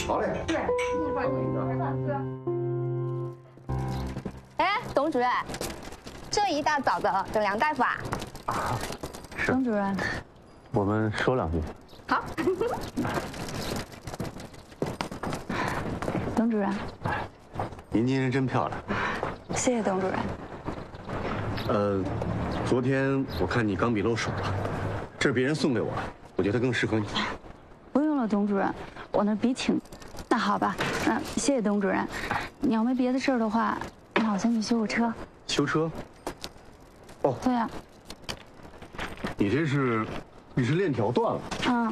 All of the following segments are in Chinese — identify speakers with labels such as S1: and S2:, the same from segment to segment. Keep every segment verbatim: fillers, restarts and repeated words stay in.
S1: 好嘞。
S2: 对，一会儿哥。
S3: 哎，董主任，这一大早的等梁大夫啊？
S1: 啊，是。
S4: 董主任，
S1: 我们说两句。
S3: 好。
S4: 董主任，
S1: 您今天真漂亮。
S4: 谢谢董主任。
S1: 呃，昨天我看你钢笔漏水了，这是别人送给我的，我觉得更适合你。
S4: 不用了，董主任，我那笔挺……那好吧，那谢谢董主任。你要没别的事儿的话，那我先去修个车。
S1: 修车？哦，
S4: 对呀。
S1: 你这是，你是链条断了。
S4: 嗯。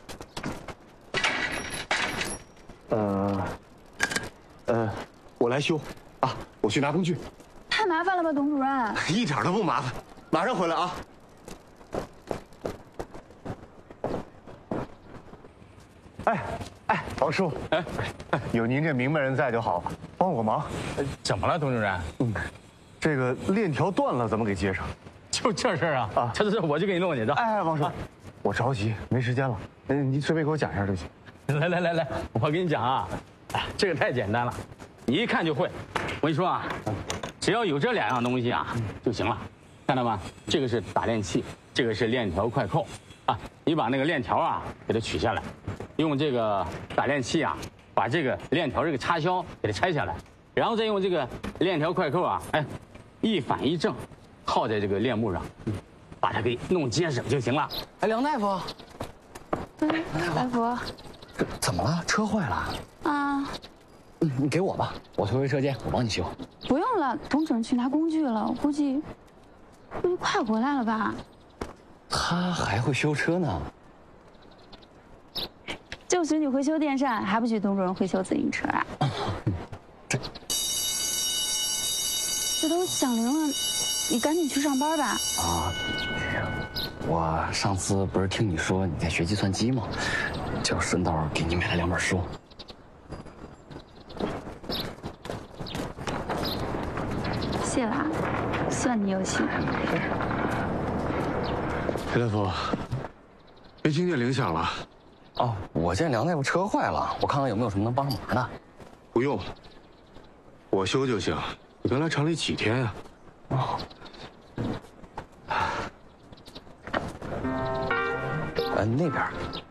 S1: 呃，呃，我来修，啊，我去拿工具。
S4: 太麻烦了吧，董主任？
S1: 一点都不麻烦，马上回来啊。哎哎，王叔，哎哎，有您这明白人在就好，帮我个忙。
S5: 怎么了，董主任？
S1: 嗯，这个链条断了，怎么给接上？
S5: 就这事儿啊！啊，这这我就给你弄去的。
S1: 哎，王叔，我着急，没时间了。嗯，您随便给我讲一下就行。
S5: 来来来来，我跟你讲啊，哎，这个太简单了，你一看就会。我跟你说啊，只要有这两样东西啊就行了，看到吗？这个是打链器，这个是链条快扣啊。你把那个链条啊给它取下来，用这个打链器啊把这个链条这个插销给它拆下来，然后再用这个链条快扣啊，哎，一反一正，套在这个链木上，把它给弄结实就行了。
S6: 哎，梁大夫，
S4: 大夫，
S6: 怎么了？车坏了？
S4: 啊。
S6: 嗯，你给我吧，我推回车间，我帮你修。
S4: 不用了，董主任去拿工具了，我估计估计快回来了吧。
S6: 他还会修车呢。
S4: 就许你会修电扇，还不许董主任会修自行车啊？
S6: 这
S4: 这都响铃了，你赶紧去上班吧。
S6: 啊，我上次不是听你说你在学计算机吗？就顺道给你买了两本书。
S4: 谢啦，算你有心。
S1: 裴大夫，没听见铃响了。
S6: 哦，我见梁大夫车坏了，我看看有没有什么能帮上忙的。
S1: 不用，我修就行。你刚来厂里几天呀？
S6: 哦。呃，那边。